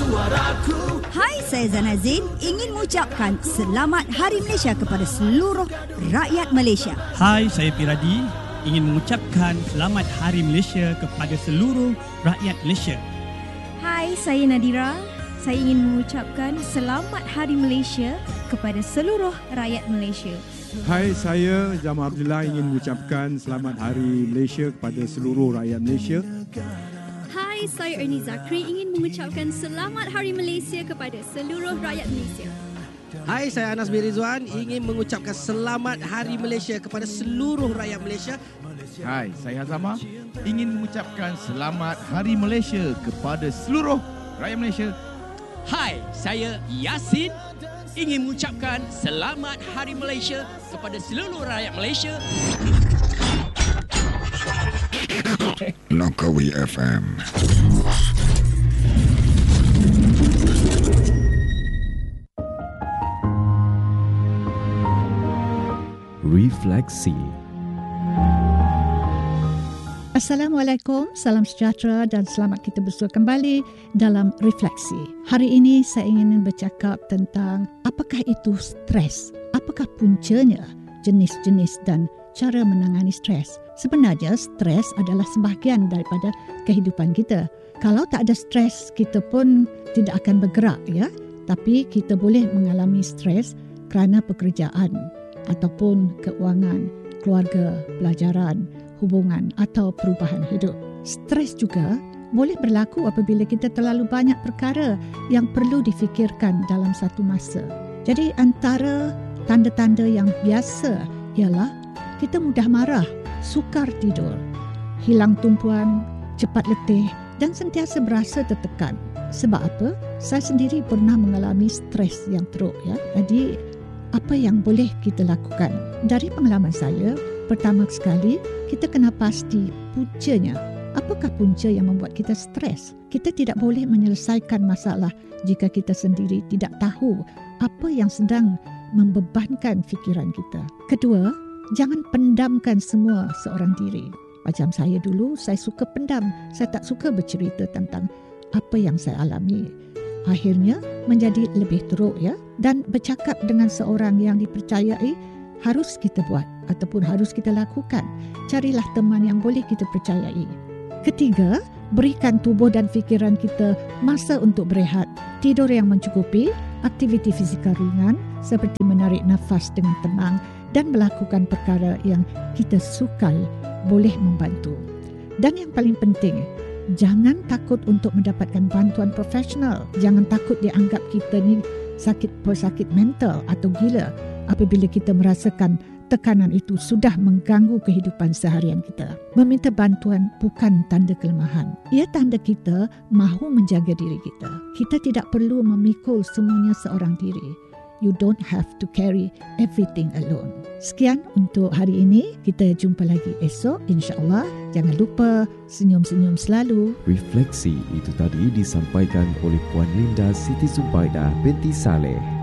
suaraku. Hai, saya Zana Zain ingin mengucapkan Selamat Hari Malaysia kepada seluruh rakyat Malaysia. Hai, saya Piradi ingin mengucapkan Selamat Hari Malaysia kepada seluruh rakyat Malaysia. Hai, saya Nadira. Saya ingin mengucapkan Selamat Hari Malaysia kepada seluruh rakyat Malaysia. Hai, saya Jamal Abdullah ingin mengucapkan Selamat Hari Malaysia kepada seluruh rakyat Malaysia. Hai, saya Ernie Zakri ingin mengucapkan Selamat Hari Malaysia kepada seluruh rakyat Malaysia. Hai, saya Anas bin Rizwan ingin mengucapkan Selamat Hari Malaysia kepada seluruh rakyat Malaysia. Hai, saya Azama ingin mengucapkan Selamat Hari Malaysia kepada seluruh rakyat Malaysia. Hai, saya Yasin ingin mengucapkan Selamat Hari Malaysia kepada seluruh rakyat Malaysia. Langkawi FM. Refleksi. Assalamualaikum, salam sejahtera dan selamat kita bersua kembali dalam Refleksi. Hari ini saya ingin bercakap tentang apakah itu stres, apakah puncanya, jenis-jenis dan cara menangani stres. Sebenarnya stres adalah sebahagian daripada kehidupan kita. Kalau tak ada stres, kita pun tidak akan bergerak, ya. Tapi kita boleh mengalami stres kerana pekerjaan ataupun keuangan, keluarga, pelajaran, hubungan atau perubahan hidup. Stres juga boleh berlaku apabila kita terlalu banyak perkara yang perlu difikirkan dalam satu masa. Jadi antara tanda-tanda yang biasa ialah kita mudah marah, sukar tidur, hilang tumpuan, cepat letih dan sentiasa berasa tertekan. Sebab apa? Saya sendiri pernah mengalami stres yang teruk, ya. Jadi apa yang boleh kita lakukan? Dari pengalaman saya, pertama sekali kita kena pasti puncanya. Apakah punca yang membuat kita stres? Kita tidak boleh menyelesaikan masalah jika kita sendiri tidak tahu apa yang sedang membebankan fikiran kita. Kedua, jangan pendamkan semua seorang diri. Macam saya dulu, saya suka pendam. Saya tak suka bercerita tentang apa yang saya alami. Akhirnya menjadi lebih teruk, ya. Dan bercakap dengan seorang yang dipercayai harus kita buat ataupun harus kita lakukan. Carilah teman yang boleh kita percayai. Ketiga, berikan tubuh dan fikiran kita masa untuk berehat. Tidur yang mencukupi, aktiviti fizikal ringan seperti menarik nafas dengan tenang dan melakukan perkara yang kita sukai boleh membantu. Dan yang paling penting, jangan takut untuk mendapatkan bantuan profesional. Jangan takut dianggap kita ni pesakit mental atau gila apabila kita merasakan tekanan itu sudah mengganggu kehidupan seharian kita. Meminta bantuan bukan tanda kelemahan. Ia tanda kita mahu menjaga diri kita. Kita tidak perlu memikul semuanya seorang diri. You don't have to carry everything alone. Sekian untuk hari ini. Kita jumpa lagi esok, insya-Allah. Jangan lupa senyum-senyum selalu. Refleksi itu tadi disampaikan oleh Puan Linda Siti Zubaidah binti Saleh.